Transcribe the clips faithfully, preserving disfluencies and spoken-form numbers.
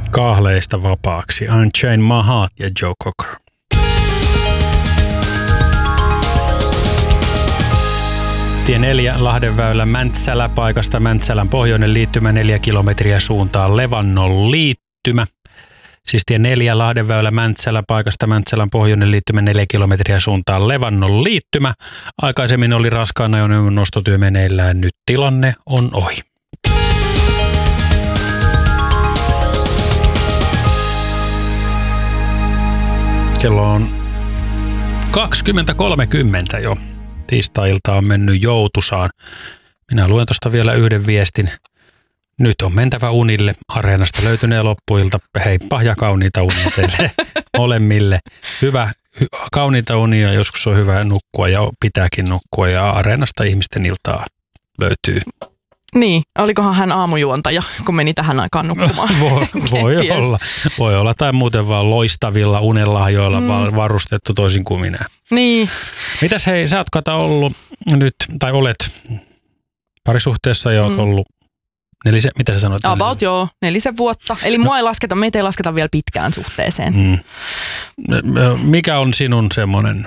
Kahleista vapaaksi. Unchain My Heart ja Joe Cocker. Tie neljä Lahdenväylä Mäntsälä paikasta Mäntsälän pohjoinen liittymä neljä kilometriä suuntaan Levannon liittymä. Siis tie neljä Lahdenväylä Mäntsälä paikasta Mäntsälän pohjoinen liittymä neljä kilometriä suuntaan Levannon liittymä. Aikaisemmin oli raskaan ajoneuvon nostotyö meneillään, nyt tilanne on ohi. Kello on kaksikymmentä kolmekymmentä jo. Tiistai-ilta on mennyt joutusaan. Minä luen tuosta vielä yhden viestin. Nyt on mentävä unille. Areenasta löytyneen loppuilta. Heippa ja kauniita unia teille molemmille. Hyvä, hy, kauniita unia. Joskus on hyvä nukkua ja pitääkin nukkua. Ja Areenasta ihmisten iltaa löytyy. Niin, olikohan hän aamujuontaja, kun meni tähän aikaan nukkumaan? Voi, voi olla. Voi olla. Tai muuten vaan loistavilla unelahjoilla mm. varustettu toisin kuin minä. Niin. Mitäs hei, sä oot kata ollut nyt, tai olet parisuhteessa ja oot mm. ollut nelisen, mitä sä sanoit? About nelisen? Joo, nelisen vuotta. Eli no. mua ei lasketa, meitä ei lasketa vielä pitkään suhteeseen. Mm. Mikä on sinun semmoinen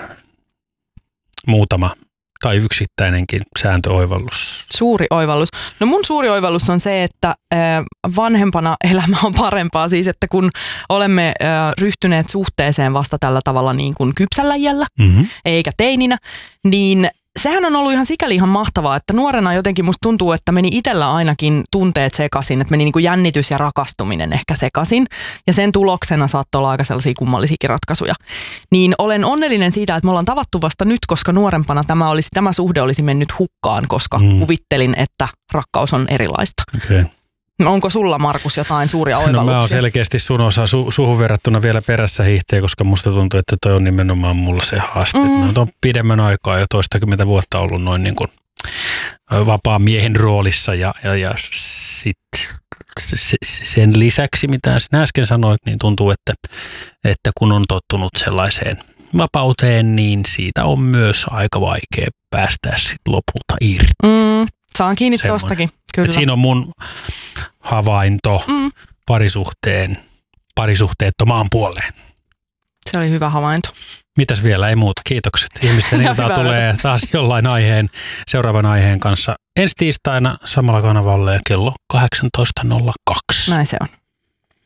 muutama tai yksittäinenkin sääntöoivallus? Suuri oivallus. No mun suuri oivallus on se, että vanhempana elämä on parempaa. Siis, että kun olemme ryhtyneet suhteeseen vasta tällä tavalla niin kuin kypsällä iällä, mm-hmm. eikä teininä, niin sehän on ollut ihan sikäli ihan mahtavaa, että nuorena jotenkin musta tuntuu, että meni itsellä ainakin tunteet sekaisin, että meni niin kuin jännitys ja rakastuminen ehkä sekaisin. Ja sen tuloksena saattoi olla aika sellaisia kummallisiakin ratkaisuja. Niin olen onnellinen siitä, että me ollaan tavattu vasta nyt, koska nuorempana tämä, olisi, tämä suhde olisi mennyt hukkaan, koska mm. kuvittelin, että rakkaus on erilaista. Okay. Onko sulla, Markus, jotain suuria oivalluksia? No mä oon selkeästi sun osa su- suhun verrattuna vielä perässä hiihteen, koska musta tuntuu, että toi on nimenomaan mulla se haaste. Mm. Mä oon pidemmän aikaa jo toistakymmentä vuotta ollut noin niin kuin vapaan miehen roolissa ja, ja, ja sit sen lisäksi, mitä sinä äsken sanoit, niin tuntuu, että, että kun on tottunut sellaiseen vapauteen, niin siitä on myös aika vaikea päästää sit lopulta irti. Mm. Saan kiinni tuostakin, kyllä. Et siinä on mun havainto mm. parisuhteen, parisuhteettomaan puoleen. Se oli hyvä havainto. Mitäs vielä? Ei muuta. Kiitokset. Ihmisten iltaa tulee taas jollain aiheen, seuraavan aiheen kanssa ensi tiistaina samalla kanavalle kello kahdeksantoista nolla kaksi. Näin se on.